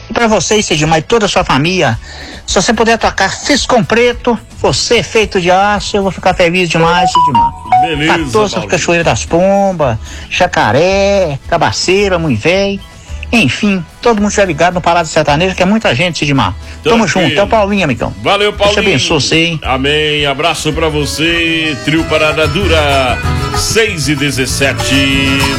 E pra você, Sidmar, e toda a sua família, se você puder tocar Ciscom Preto, você feito de aço, eu vou ficar feliz demais, Sidmar. Beleza, 14 Cachoeira das Pombas, Jacaré, Cabaceira, Muito Véi. Enfim, todo mundo estiver ligado no Parada Sertaneja, que é muita gente, Sidmar. Tamo junto, é o Paulinho, amigão. Valeu, Paulinho. Deus abençoe você, hein? Amém, abraço pra você, trio Parada Dura, 6:17.